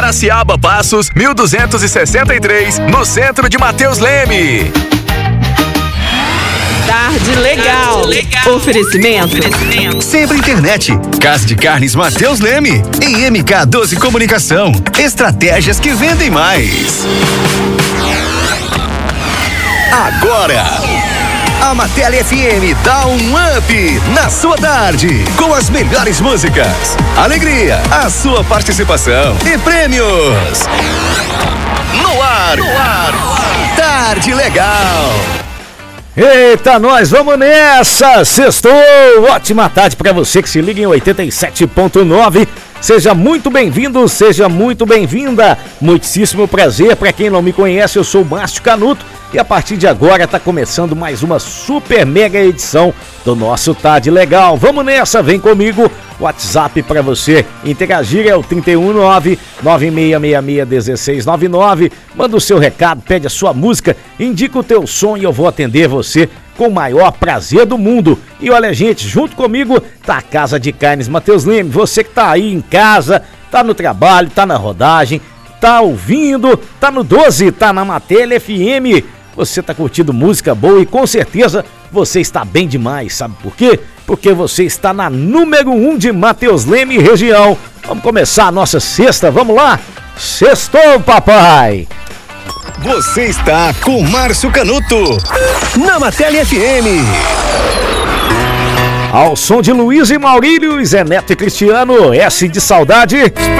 Araciaba Passos, 1263, no centro de Matheus Leme. Tarde legal. Oferecimento. Sempre Internet. Casa de Carnes Matheus Leme. E MK12 Comunicação. Estratégias que vendem mais. Agora, a Matéria FM dá um up na sua tarde, com as melhores músicas, alegria, a sua participação e prêmios. No ar. Tarde Legal. Eita, nós vamos nessa! Sextou! Ótima tarde para você que se liga em 87.9. Seja muito bem-vindo, seja muito bem-vinda. Muitíssimo prazer. Para quem não me conhece, eu sou o Márcio Canuto e a partir de agora está começando mais uma super mega edição do nosso Tarde Legal. Vamos nessa, vem comigo. WhatsApp para você interagir é o 319-9666-1699. Manda o seu recado, pede a sua música, indica o teu som e eu vou atender você com o maior prazer do mundo. E olha, gente, junto comigo tá a Casa de Carnes Matheus Leme. Você que tá aí em casa, tá no trabalho, tá na rodagem, tá ouvindo, tá no 12, tá na Matéria FM. Você tá curtindo música boa e com certeza você está bem demais, sabe por quê? Porque você está na número 1 de Matheus Leme região. Vamos começar a nossa sexta, vamos lá? Sextou, papai! Você está com Márcio Canuto na Matéria FM. Ao som de Luiz e Maurílio, Zé Neto e Cristiano, S de Saudade.